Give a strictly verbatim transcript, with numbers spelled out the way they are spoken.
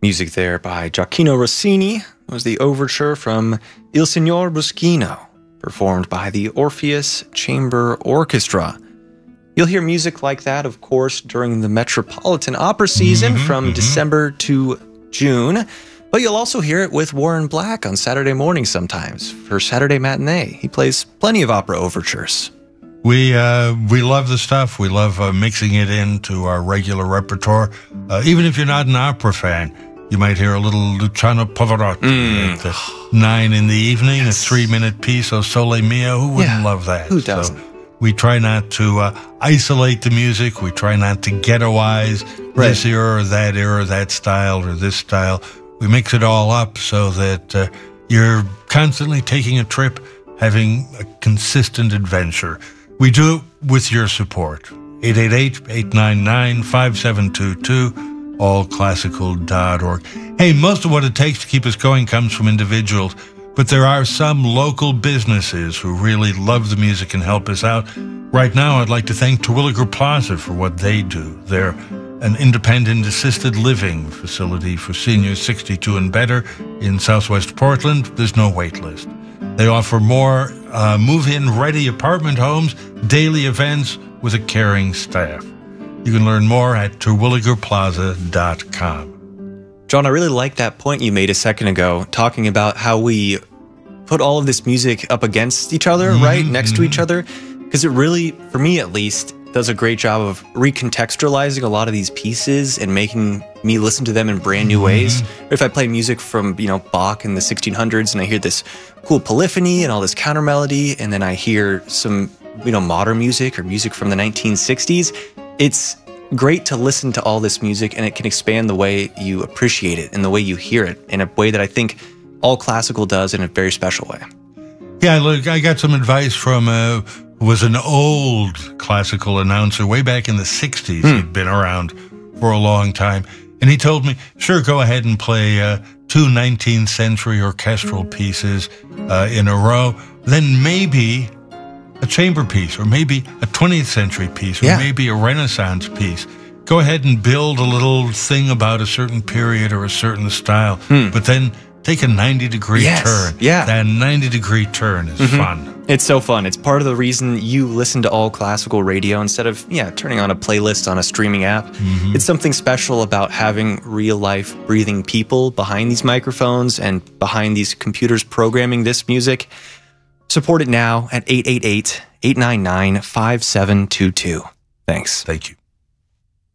Music there by Gioacchino Rossini was the overture from Il Signor Bruschino, performed by the Orpheus Chamber Orchestra. You'll hear music like that, of course, during the Metropolitan Opera season mm-hmm, from mm-hmm. December to June. But you'll also hear it with Warren Black on Saturday mornings sometimes for Saturday Matinee. He plays plenty of opera overtures. We uh, we love the stuff. We love uh, mixing it into our regular repertoire. Uh, even if you're not an opera fan, you might hear a little Luciano Pavarotti mm. at uh, nine in the evening, yes. a three-minute piece, O Sole Mio. Who wouldn't yeah. love that? Who doesn't? So we try not to uh, isolate the music. We try not to ghettoize right. this era or that era, that style or this style. We mix it all up so that uh, you're constantly taking a trip, having a consistent adventure. We do it with your support. eight eight eight, eight nine nine, five seven two two, all classical dot org. Hey, most of what it takes to keep us going comes from individuals, but there are some local businesses who really love the music and help us out. Right now, I'd like to thank Terwilliger Plaza for what they do. They're an independent assisted living facility for seniors sixty-two and better in Southwest Portland. There's no wait list. They offer more uh, move-in ready apartment homes, daily events with a caring staff. You can learn more at terwilliger plaza dot com. John, I really like that point you made a second ago, talking about how we put all of this music up against each other, mm-hmm, right, next mm-hmm. to each other, because it really, for me at least, does a great job of recontextualizing a lot of these pieces and making me listen to them in brand new ways. Mm-hmm. If I play music from, you know, Bach in the sixteen hundreds and I hear this cool polyphony and all this counter melody, and then I hear some, you know, modern music or music from the nineteen sixties, it's great to listen to all this music, and it can expand the way you appreciate it and the way you hear it in a way that I think all classical does in a very special way. Yeah, look, I got some advice from uh, was an old classical announcer way back in the sixties. Hmm. He'd been around for a long time. And he told me, sure, go ahead and play uh, two nineteenth century orchestral pieces uh, in a row. Then maybe a chamber piece, or maybe a twentieth century piece, or yeah. maybe a Renaissance piece. Go ahead and build a little thing about a certain period or a certain style. Hmm. But then take a ninety degree yes. turn. Yeah. That ninety degree turn is mm-hmm. fun. It's so fun. It's part of the reason you listen to all classical radio instead of, yeah, turning on a playlist on a streaming app. Mm-hmm. It's something special about having real life breathing people behind these microphones and behind these computers programming this music. Support it now at eight eight eight, eight nine nine, five seven two two. Thanks. Thank you.